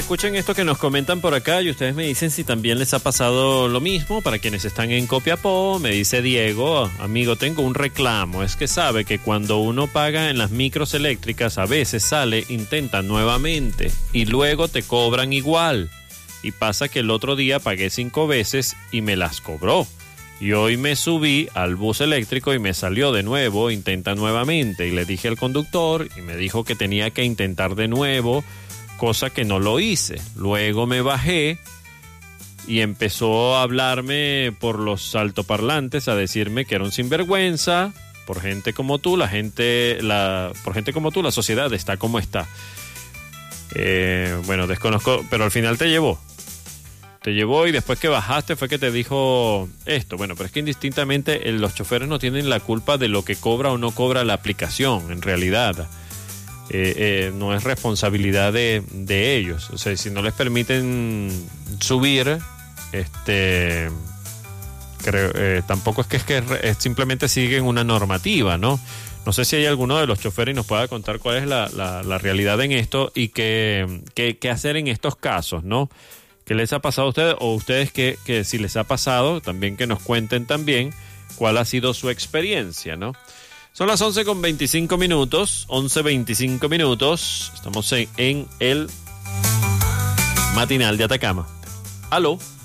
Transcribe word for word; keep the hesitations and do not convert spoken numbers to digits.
escuchen esto que nos comentan por acá y ustedes me dicen si también les ha pasado lo mismo. Para quienes están en Copiapó, me dice Diego, amigo, tengo un reclamo. Es que sabe que cuando uno paga en las micros eléctricas, a veces sale, intenta nuevamente y luego te cobran igual. Y pasa que el otro día pagué cinco veces y me las cobró. Y hoy me subí al bus eléctrico y me salió de nuevo, intenta nuevamente. Y le dije al conductor y me dijo que tenía que intentar de nuevo, cosa que no lo hice. Luego me bajé y empezó a hablarme por los altoparlantes, a decirme que era un sinvergüenza. Por gente como tú, la gente, la, por gente como tú, la sociedad está como está. Eh, bueno, desconozco, pero al final te llevó. Te llevó y después que bajaste fue que te dijo esto. Bueno, pero es que indistintamente eh, los choferes no tienen la culpa de lo que cobra o no cobra la aplicación, en realidad. Eh, eh, no es responsabilidad de, de ellos. O sea, si no les permiten subir, este, creo, eh, tampoco es que, es que es, simplemente siguen una normativa, ¿no? No sé si hay alguno de los choferes y nos pueda contar cuál es la, la, la realidad en esto y qué, qué, qué hacer en estos casos, ¿no? ¿Qué les ha pasado a ustedes? O ustedes que, que si les ha pasado, también que nos cuenten también cuál ha sido su experiencia, ¿no? Son las once con veinticinco minutos, once veinticinco minutos. Estamos en, en el matinal de Atacama. ¿Aló?